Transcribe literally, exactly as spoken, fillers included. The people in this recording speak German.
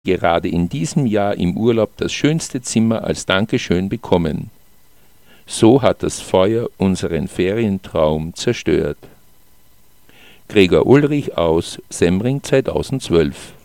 gerade in diesem Jahr im Urlaub das schönste Zimmer als Dankeschön bekommen. So hat das Feuer unseren Ferientraum zerstört. Gregor Ulrich aus Semmring zweitausendzwölf